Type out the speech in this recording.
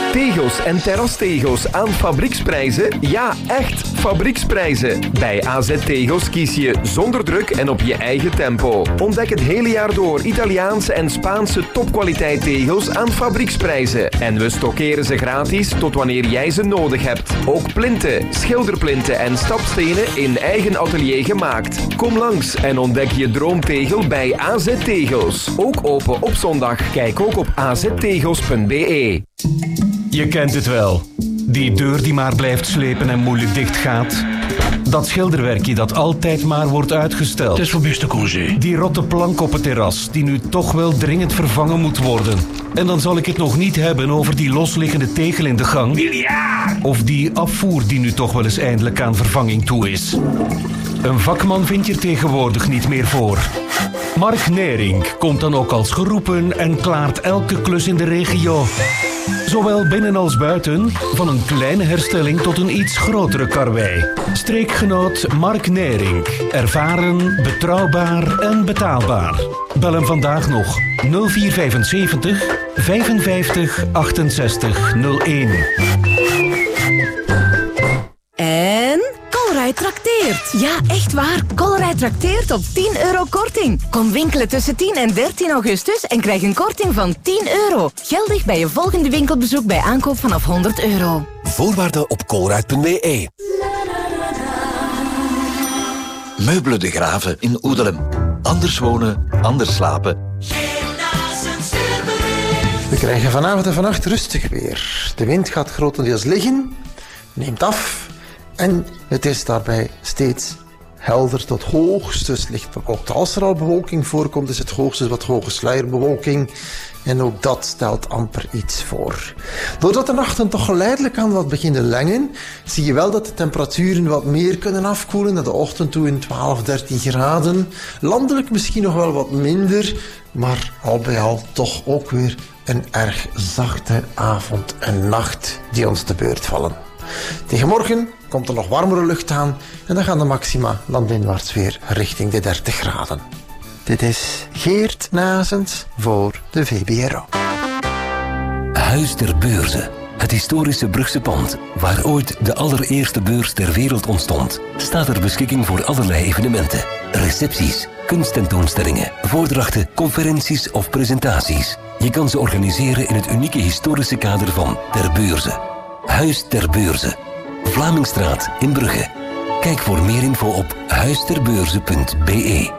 Tegels en terrastegels aan fabrieksprijzen? Ja, echt fabrieksprijzen. Bij AZ Tegels kies je zonder druk en op je eigen tempo. Ontdek het hele jaar door Italiaanse en Spaanse topkwaliteit tegels aan fabrieksprijzen. En we stockeren ze gratis tot wanneer jij ze nodig hebt. Ook plinten, schilderplinten en stapstenen in eigen atelier gemaakt. Kom langs en ontdek je droomtegel bij AZ Tegels. Ook open op zondag. Kijk ook op aztegels.be. Je kent het wel. Die deur die maar blijft slepen en moeilijk dicht gaat. Dat schilderwerkje dat altijd maar wordt uitgesteld. Het is voor beste congé. Die rotte plank op het terras die nu toch wel dringend vervangen moet worden. En dan zal ik het nog niet hebben over die losliggende tegel in de gang. Miljard! Of die afvoer die nu toch wel eens eindelijk aan vervanging toe is. Een vakman vind je er tegenwoordig niet meer voor. Mark Nering komt dan ook als geroepen en klaart elke klus in de regio. Zowel binnen als buiten, van een kleine herstelling tot een iets grotere karwei. Streekgenoot Mark Nering. Ervaren, betrouwbaar en betaalbaar. Bel hem vandaag nog 0475 55 68 01. En Colruyt trakteert. Ja, echt waar. Colruyt trakteert op €10 korting. Kom winkelen tussen 10 en 13 augustus en krijg een korting van €10. Geldig bij je volgende winkelbezoek bij aankoop vanaf €100. Voorwaarden op colruyt.be. Meubelen de Graven in Oedelem. Anders wonen, anders slapen. We krijgen vanavond en vannacht rustig weer. De wind gaat grotendeels liggen, neemt af en het is daarbij steeds helder tot hoogstens licht bewolkt. Als er al bewolking voorkomt, is het hoogstens wat hoge sluierbewolking. En ook dat stelt amper iets voor. Doordat de nachten toch geleidelijk aan wat beginnen lengen, zie je wel dat de temperaturen wat meer kunnen afkoelen. Naar de ochtend toe in 12, 13 graden. Landelijk misschien nog wel wat minder, maar al bij al toch ook weer een erg zachte avond en nacht die ons te beurt vallen. Tegen morgen komt er nog warmere lucht aan en dan gaan de maxima landinwaarts weer richting de 30 graden. Dit is Geert Nazens voor de VBRO. Huis ter Beurze. Het historische Brugse pand, waar ooit de allereerste beurs ter wereld ontstond, staat ter beschikking voor allerlei evenementen. Recepties, kunsttentoonstellingen, voordrachten, conferenties of presentaties. Je kan ze organiseren in het unieke historische kader van Ter Beurze. Huis ter Beurze. Vlamingstraat in Brugge. Kijk voor meer info op huisterbeurze.be.